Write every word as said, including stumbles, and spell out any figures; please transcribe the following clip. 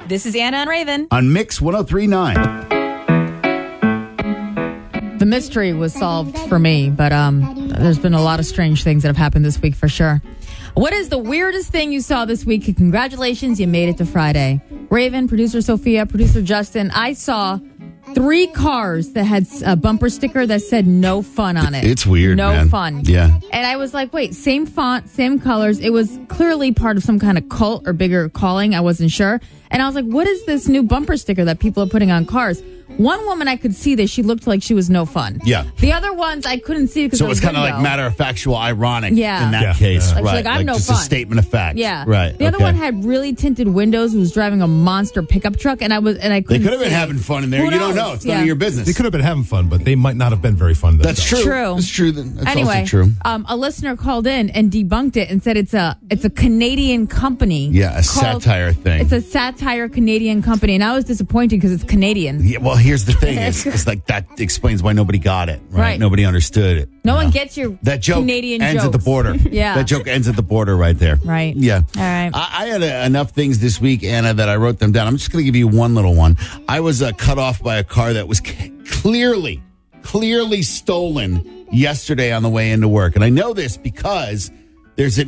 This is Anna and Raven. On Mix one oh three point nine. The mystery was solved for me, but um, there's been a lot of strange things that have happened this week for sure. What is the weirdest thing you saw this week? Congratulations, you made it to Friday. Raven, producer Sophia, producer Justin, I saw three cars that had a bumper sticker that said no fun on it. It's weird, No man. fun. Yeah. And I was like, wait, same font, same colors. It was clearly part of some kind of cult or bigger calling. I wasn't sure. And I was like, what is this new bumper sticker that people are putting on cars? One woman, I could see that she looked like she was no fun. Yeah. The other ones, I couldn't see because So it was kind of like matter of factual, ironic Yeah. in that Yeah. case. Yeah. Like, she's right. like, I'm no just fun. a statement of fact. Yeah. Right. The other okay. one had really tinted windows and was driving a monster pickup truck, and I was and I They couldn't could have been see. having fun in there. Who You don't knows? know. It's Yeah. none of your business. They could have been having fun, but they might not have been very fun. That's true. True. That's true. That's Anyway, also true. Um, a listener called in and debunked it and said it's a it's a Canadian company. Yeah, a called- satire thing. It's a satire Canadian company, and I was disappointed because it's Canadian. Yeah, well, here's the thing. It's, it's like that explains why nobody got it, right? Right. Nobody understood it. No you one know? gets your That joke Canadian ends jokes. at the border. Yeah. That joke ends at the border right there. Right. Yeah. All right. I, I had uh, enough things this week, Anna, that I wrote them down. I'm just going to give you one little one. I was uh, cut off by a car that was c- clearly, clearly stolen yesterday on the way into work. And I know this because there's an